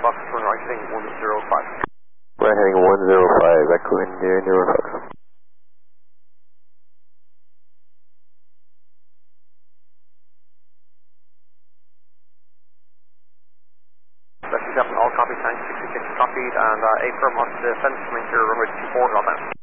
Fox, turn right heading 105. Right heading 105, Echo India, New Fox. Rescue Captain, all copy, tank 66 copied, and A firm on the fence coming through runway 24 northbound.